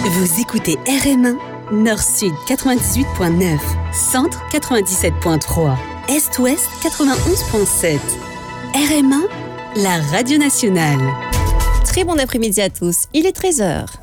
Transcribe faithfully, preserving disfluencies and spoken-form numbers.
Vous écoutez R M un, Nord-Sud quatre-vingt-dix-huit point neuf, Centre quatre-vingt-dix-sept point trois, Est-Ouest quatre-vingt-onze point sept. R M un, la radio nationale. Très bon après-midi à tous, il est treize heures.